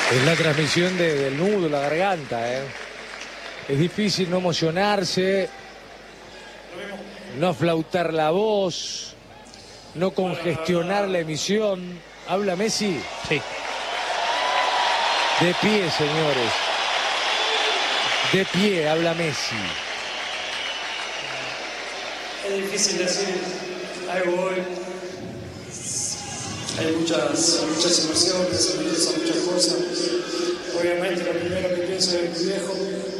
Es la transmisión del nudo, la garganta, ¿eh? Es difícil no emocionarse, no flautar la voz, no congestionar la emisión. ¿Habla Messi? Sí. De pie, señores. De pie, habla Messi. Es difícil decir algo hoy. Hay muchas emociones, muchas cosas. Obviamente lo primero que pienso es mi viejo.